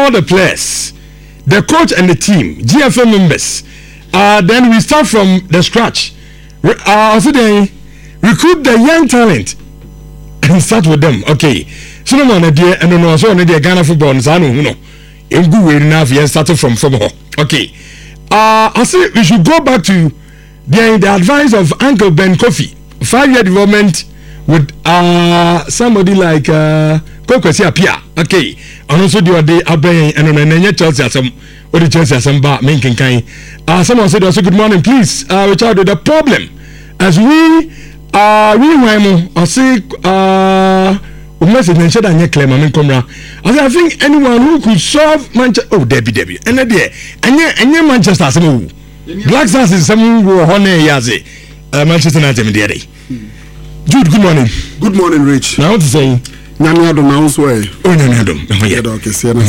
all the players, the coach and the team, GFA members. Then we start from the scratch. Also then recruit the young talent and start with them. Okay. So no one idea and no so no Ghana football no. In good way enough, yeah, started from home. Okay. I say we should go back to the advice of Uncle Ben Kofi. 5-year development with somebody like Kokwesi Apia. Okay. And also the other Abraham and then Chelsea some or the Chelsea some bar making kind. Someone said also good morning, please. We tried the problem as we I say message mentioned that claim I think anyone who could solve Manchester Debbie and there and Manchester some Black Stars is some who honor Yazi Manchester United. Jude, good morning. Good morning, Rich. Now what to say? Nanyado Mouse way. Oh, Nanyado. Okay,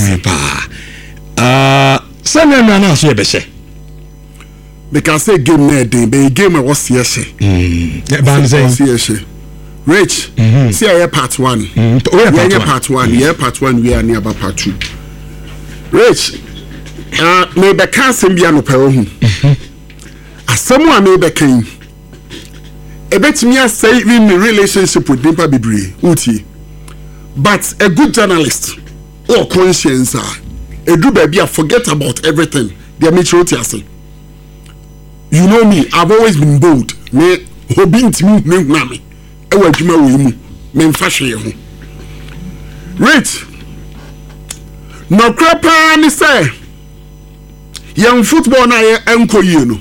Sanana so yebese. Because say game na dey, be game was yes. Ban say Rich, see I part 1. Yeah, part 1. Yeah, part 1 we are near about part 2. Rich, me be kan sem bia no pe hu. Asemu me be kan. Ebetimi asay in the relationship with Dimpa Bibri, Uti. But a good journalist or conscience a do baby forget about everything. They are maturity as you know me, I've always been bold. Me hobin to me nami. Ewa juma we me mfashe ho. Rich. No crapa ni say. Young football na ye enko yi no.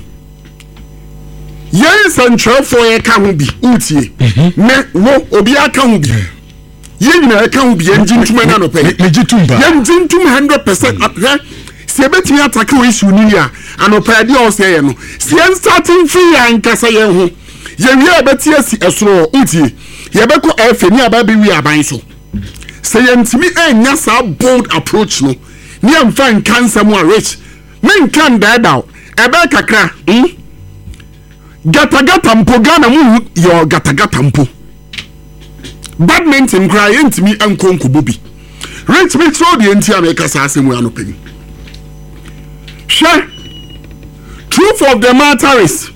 Yes and for ye can be utie. Me wo obi aka ho bi. Ye nyina aka ho bi engine tuma na no pe. Engine 200% up. Se betimi attack we issue ni ya anopa de o say ye no. Se starting free ya nkasa ye ho. Ye wi abeti asi esoro utie. Ye beko efe ni aba bi wi aban so. Se ye ntimi enya sa bold approach no. Ni am fan cancer mo Rich. Men kan dada. Ebe kakra. Gata mpo Ghana mu yo gata mpo. Badminton cry ntimi ankonku bobi. Rich me throw the enti America sa asemu anopen. Sure. Truth of the matter is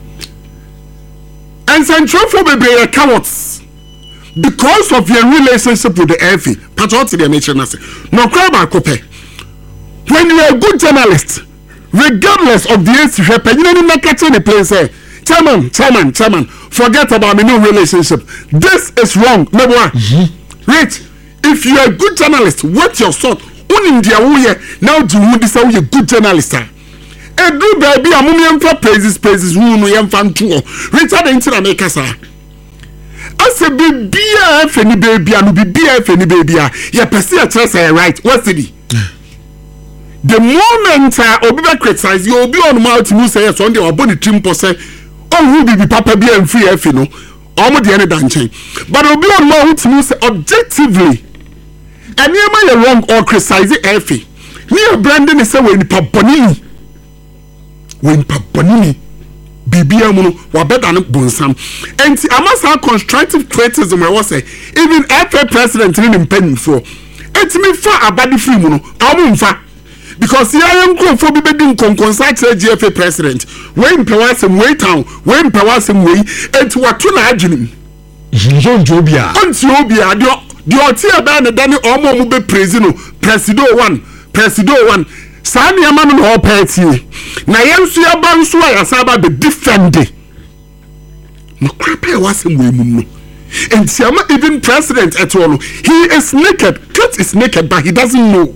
and central for be cowards because of your relationship with the FA. Patriotic the nature nase. No cry back kope. When you are a good journalist, regardless of the age you know not catching the place say Chairman, forget about my new relationship. This is wrong. Number one. Rich, if you are a good journalist, what your sort? India now do you this how you good journalist? And do baby a mummy for praises who no yam fan too. Richard into America, sir. I said BF any baby and be BF any baby. Ya perceive a right. What's the the moment Obi criticize you, Obi on mouth to say yes on the body team say. Oh, who be papa be and free F, you know, almost the end of dancing. But Obi on mouth to say objectively, and you may wrong or criticize F. Near Brandon is saying when Papanini, BBM, were better than Bonsam. And I must have constructive criticism. I was say, even FA president in penny for. It's me for a body free mono, I'm fa. Because the I am going for be being consult GFA president. When Pewasem way town, when Pewasem way, and to what to imagine. Jobia. Antobia, the Otia Ban and Danny Omo be Presido one. Sani Yaman or Petty. Nayansia Bansua Asaba be defended. No crap, Pewasem way. And Siama even president at all. He is naked. Cut is naked, but he doesn't know.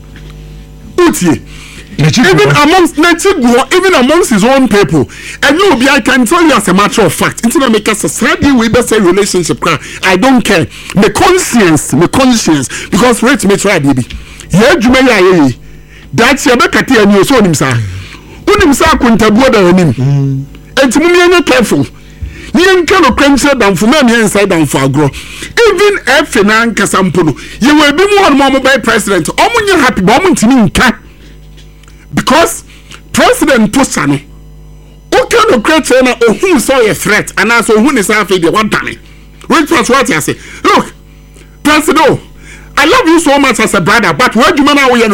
Even amongst his own people, and you I can tell you as a matter of fact, until I make a society we best say relationship. I don't care. My conscience, because Rich me try baby. Yeah, Jumaya, that's your back at you and you saw him, sir. Unimsa kuntabu da him. And to me, careful. You can't crunch down for me inside down for grow. Even if Finan Casampuno, you will be more mobile president. When you happy moment to me, because President Tosano, what kind of creature or who saw a threat and also who is after the one time? Which was what I say. Look, President, I love you so much as a brother, but what do you mean?